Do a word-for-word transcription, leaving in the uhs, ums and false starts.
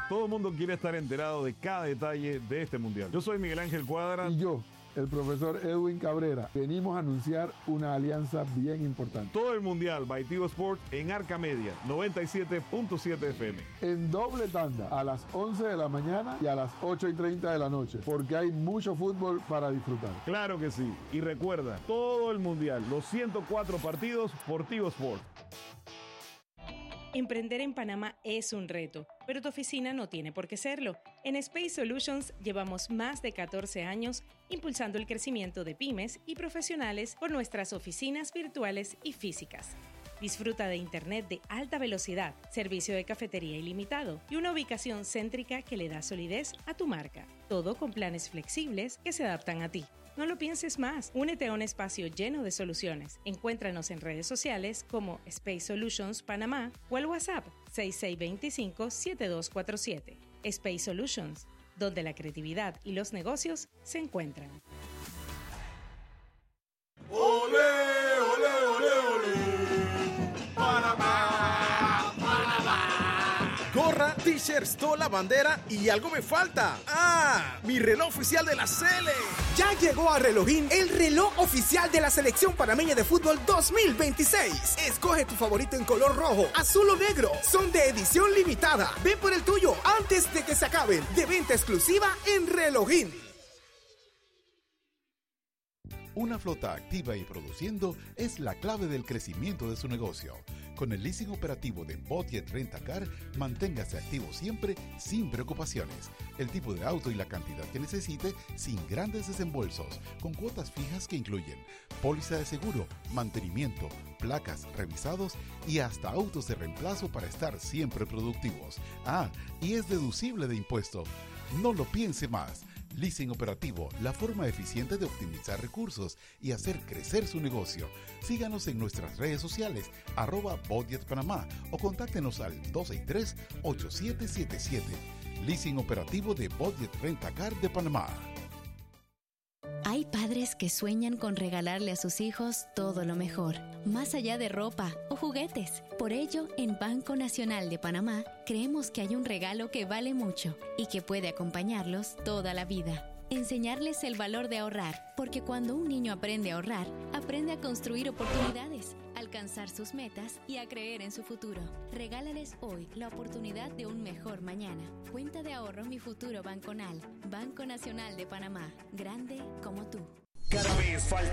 Todo el mundo quiere estar enterado de cada detalle de este mundial. Yo soy Miguel Ángel Cuadra. Y yo, el profesor Edwin Cabrera. Venimos a anunciar una alianza bien importante. Todo el mundial by Tigo Sports en Arca Media, noventa y siete punto siete F M. En doble tanda, a las once de la mañana y a las ocho y treinta de la noche, porque hay mucho fútbol para disfrutar. Claro que sí. Y recuerda, todo el mundial, los ciento cuatro partidos por Tigo Sports. Emprender en Panamá es un reto, pero tu oficina no tiene por qué serlo. En Space Solutions llevamos más de catorce años impulsando el crecimiento de pymes y profesionales por nuestras oficinas virtuales y físicas. Disfruta de internet de alta velocidad, servicio de cafetería ilimitado y una ubicación céntrica que le da solidez a tu marca. Todo con planes flexibles que se adaptan a ti. No lo pienses más. Únete a un espacio lleno de soluciones. Encuéntranos en redes sociales como Space Solutions Panamá o al WhatsApp seis seis dos cinco, siete dos cuatro siete. Space Solutions, donde la creatividad y los negocios se encuentran. ¡Olé, olé, olé, olé! ¡Panamá! ¡Panamá! Gorra, t-shirts, toda la bandera y algo me falta. ¡Ah! Mi reloj oficial de la Sele. Ya llegó a Relojín el reloj oficial de la Selección Panameña de Fútbol dos mil veintiséis. Escoge tu favorito en color rojo, azul o negro. Son de edición limitada. Ve por el tuyo antes de que se acaben. De venta exclusiva en Relojín. Una flota activa y produciendo es la clave del crecimiento de su negocio. Con el leasing operativo de Budget Rent-A-Car, manténgase activo siempre sin preocupaciones. El tipo de auto y la cantidad que necesite sin grandes desembolsos, con cuotas fijas que incluyen póliza de seguro, mantenimiento, placas, revisados y hasta autos de reemplazo para estar siempre productivos. Ah, y es deducible de impuesto. No lo piense más. Leasing operativo, la forma eficiente de optimizar recursos y hacer crecer su negocio. Síganos en nuestras redes sociales, arroba Budget Panamá, o contáctenos al dos seis tres, ocho siete siete siete. Leasing operativo de Budget Rent-A-Car de Panamá. Hay padres que sueñan con regalarle a sus hijos todo lo mejor, más allá de ropa o juguetes. Por ello, en Banco Nacional de Panamá, creemos que hay un regalo que vale mucho y que puede acompañarlos toda la vida. Enseñarles el valor de ahorrar, porque cuando un niño aprende a ahorrar, aprende a construir oportunidades, alcanzar sus metas y a creer en su futuro. Regálales hoy la oportunidad de un mejor mañana. Cuenta de ahorro Mi Futuro Banconal. Banco Nacional de Panamá. Grande como tú. Cada vez falta